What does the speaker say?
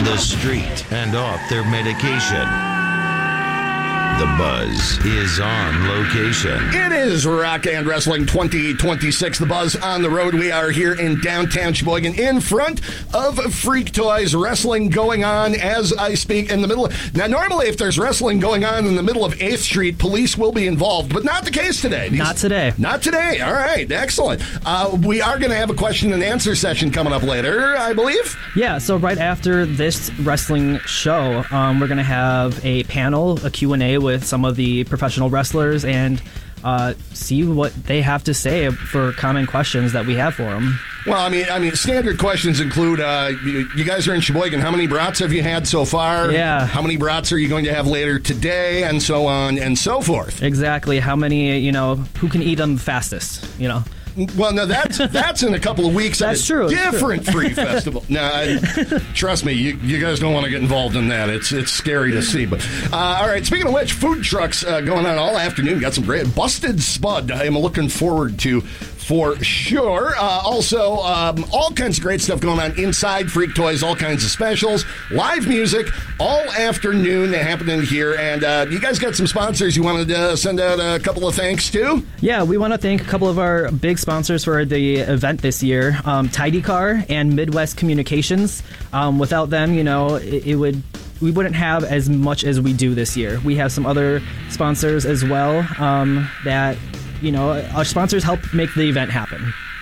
the street, and off their medication. The Buzz is on location. It is Rock and Wrestling 2026. The Buzz on the road. We are here in downtown Sheboygan in front of Freak Toys. Wrestling going on as I speak in the middle. Now, normally if there's wrestling going on in the middle of 8th Street, police will be involved, but not the case today. Not today. Not today. All right. Excellent. We are going to have a question and answer session coming up later, I believe. Yeah, so right after this wrestling show, we're going to have a panel, a Q&A with some of the professional wrestlers and see what they have to say for common questions that we have for them. Well, I mean, standard questions include, you guys are in Sheboygan. How many brats have you had so far? Yeah. How many brats are you going to have later today? And so on and so forth. Exactly. How many, who can eat them fastest, Well, no, that's in a couple of weeks. That's true. Different free festival. No, trust me, you guys don't want to get involved in that. It's scary to see. But all right, speaking of which, food trucks going on all afternoon. Got some great Busted Spud. I am looking forward to. For sure. Also, all kinds of great stuff going on inside Freak Toys, all kinds of specials, live music, all afternoon happening here. And you guys got some sponsors you wanted to send out a couple of thanks to? Yeah, we want to thank a couple of our big sponsors for the event this year, Tidy Car and Midwest Communications. Without them, we wouldn't have as much as we do this year. We have some other sponsors as well that... our sponsors help make the event happen.